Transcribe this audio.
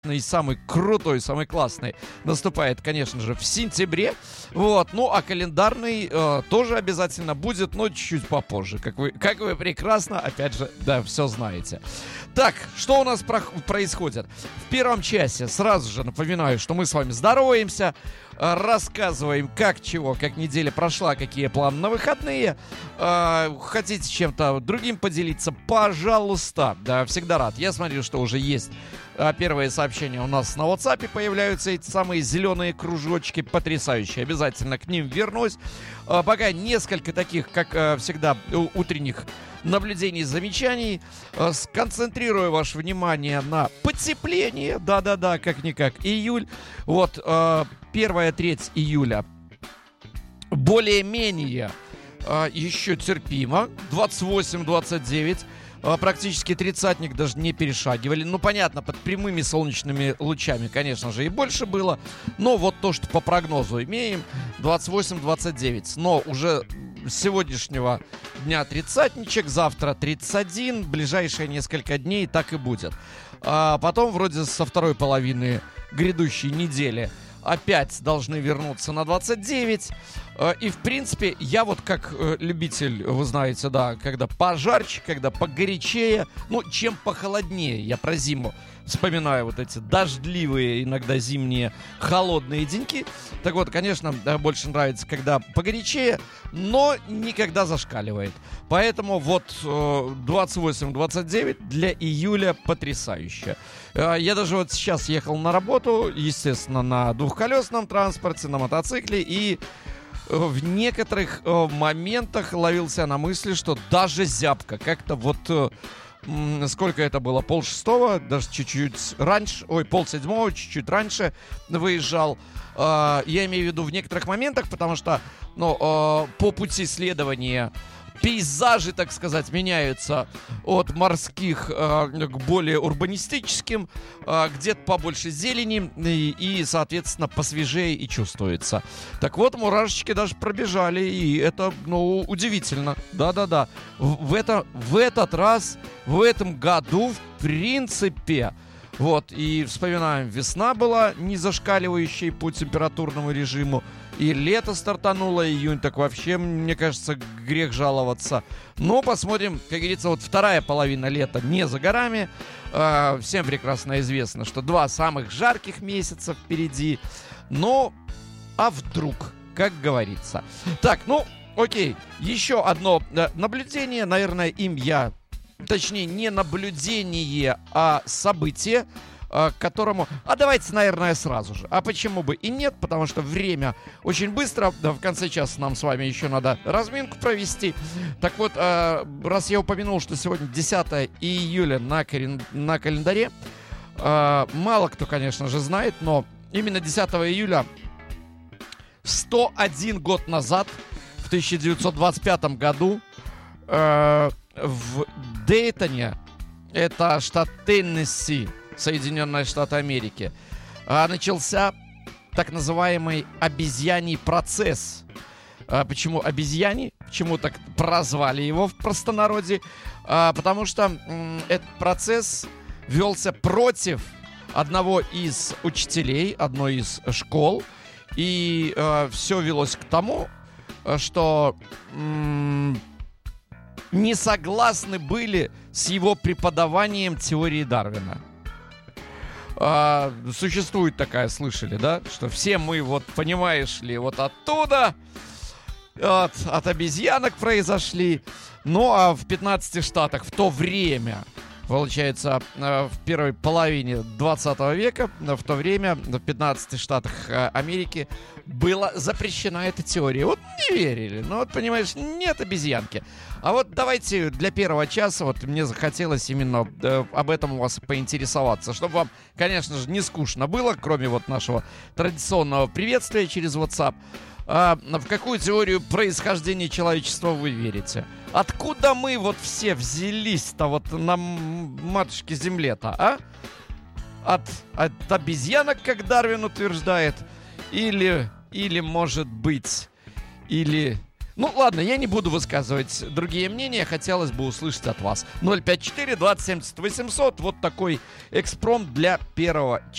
и самый крутой, самый классный наступает, конечно же, в сентябре. Вот. Ну, а календарный тоже обязательно будет, но чуть-чуть попозже. Как вы прекрасно, опять же, да, все знаете. Так, что у нас происходит? В первом часе сразу же напоминаю, что мы с вами здороваемся, рассказываем, как чего, как неделя прошла, какие планы на выходные. Хотите чем-то другим поделиться, пожалуйста. Да, всегда рад. Я смотрю, что уже есть первые сообщения у нас на WhatsApp, появляются эти самые зеленые кружочки, потрясающие. Обязательно к ним вернусь. Пока несколько таких, как всегда, утренних наблюдений, замечаний. Сконцентрирую ваше внимание на потепление. Да-да-да, как-никак. Июль. Вот, 1-3 июля более-менее еще терпимо. 28-29. Практически тридцатник даже не перешагивали. Ну, понятно, под прямыми солнечными лучами, конечно же, и больше было. Но вот то, что по прогнозу имеем, 28-29. Но уже с сегодняшнего дня тридцатничек, завтра 31, ближайшие несколько дней так и будет. А потом вроде со второй половины грядущей недели опять должны вернуться на 29. И, в принципе, я вот как любитель, вы знаете, да, когда пожарче, когда погорячее, ну, чем похолоднее. Я про зиму вспоминаю вот эти дождливые, иногда зимние, холодные деньки. Так вот, конечно, больше нравится, когда погорячее, но никогда зашкаливает. Поэтому вот 28-29 для июля потрясающе. Я даже вот сейчас ехал на работу, естественно, на двухколесном транспорте, на мотоцикле, и в некоторых моментах ловился на мысли, что даже зябко. Как-то вот... сколько это было? 5:30, даже чуть-чуть раньше, 6:30, чуть-чуть раньше выезжал. Я имею в виду в некоторых моментах, потому что, по пути следования пейзажи, так сказать, меняются от морских к более урбанистическим, где-то побольше зелени и, соответственно, посвежее и чувствуется. Так вот, мурашечки даже пробежали, и это, удивительно. Да-да-да. В этот раз, в этом году, в принципе, вот, и вспоминаем, весна была не зашкаливающей по температурному режиму, и лето стартануло, июнь, так вообще, мне кажется, грех жаловаться. Но посмотрим, как говорится, вот вторая половина лета не за горами. Всем прекрасно известно, что 2 самых жарких месяца впереди. Но, а вдруг, как говорится. Так, окей, еще одно наблюдение, наверное, точнее, не наблюдение, а событие, к которому... давайте, наверное, сразу же. А почему бы и нет? Потому что время очень быстро. В конце часа нам с вами еще надо разминку провести. Так вот, раз я упомянул, что сегодня 10 июля на календаре, мало кто, конечно же, знает, но именно 10 июля 101 год назад, в 1925 году, в Дейтоне, это штат Теннесси, Соединенные Штаты Америки, начался так называемый обезьяний процесс. Почему обезьяний? Почему так прозвали его в простонародье? Потому что этот процесс велся против одного из учителей, одной из школ. И все велось к тому, что не согласны были с его преподаванием теории Дарвина. Существует такая, слышали, да? Что все мы, вот, понимаешь ли, вот оттуда, от обезьянок произошли. Ну, а в 15 штатах в то время, получается, в первой половине 20 века, в то время в 15 штатах Америки была запрещена эта теория. Вот не верили. Ну, вот, понимаешь, нет обезьянки. А вот давайте для первого часа, вот мне захотелось именно об этом у вас поинтересоваться, чтобы вам, конечно же, не скучно было, кроме вот нашего традиционного приветствия через WhatsApp. В какую теорию происхождения человечества вы верите? Откуда мы вот все взялись-то вот на матушке Земле-то, а? От обезьянок, как Дарвин утверждает? Или может быть, Ну, ладно, я не буду высказывать другие мнения, хотелось бы услышать от вас. 054-2070-800, вот такой экспромт для первого